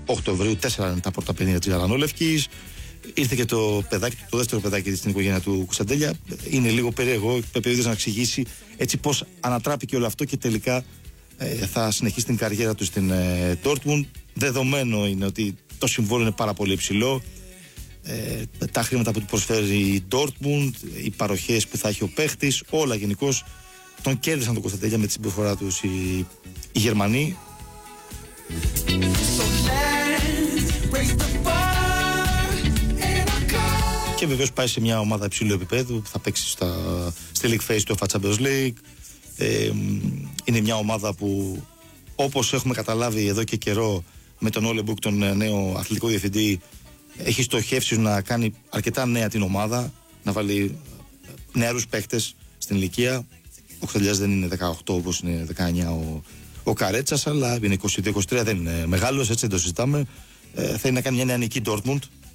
Οκτωβρίου, 4 είναι τα πρώτα παιχνίδια της Γαλανόλευκης. Ήρθε και το παιδάκι, το δεύτερο παιδάκι στην οικογένεια του Κωνσταντέλια. Είναι λίγο περίεργο, πρέπει να εξηγήσει έτσι πώς ανατράπηκε όλο αυτό και τελικά θα συνεχίσει την καριέρα του στην Dortmund. Δεδομένο είναι ότι το συμβόλαιο είναι πάρα πολύ υψηλό. Τα χρήματα που του προσφέρει η Dortmund, οι παροχές που θα έχει ο παίχτης, όλα γενικώς τον κέρδισαν τον Κωνσταντέλια με τη συμπεριφορά τους οι Γερμανοί. Και βεβαίως πάει σε μια ομάδα υψηλού επίπεδου που θα παίξει στη League Phase του UEFA Champions League. Είναι μια ομάδα που, όπως έχουμε καταλάβει εδώ και καιρό με τον Όλε Μπουκ, τον νέο αθλητικό διευθυντή, έχει στοχεύσει να κάνει αρκετά νέα την ομάδα, να βάλει νεαρούς παίκτες στην ηλικία. Ο Κωνσταντέλιας δεν είναι 18 όπως είναι 19 ο Καρέτσας, αλλά είναι 22-23, δεν είναι μεγάλος, έτσι δεν το συζητάμε. Θέλει να κάνει μια νεανική Dortmund